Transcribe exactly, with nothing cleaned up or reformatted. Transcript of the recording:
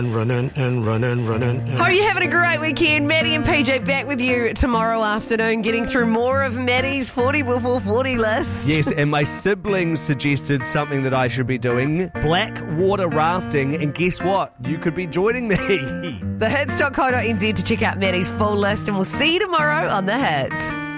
Running and running, running. And... Hope you're having a great weekend. Maddie and P J back with you tomorrow afternoon, getting through more of Maddie's forty before forty list. Yes, and my siblings suggested something that I should be doing. Black water rafting, and guess what? You could be joining me. the hits dot co dot n z to check out Maddie's full list, and we'll see you tomorrow on The Hits.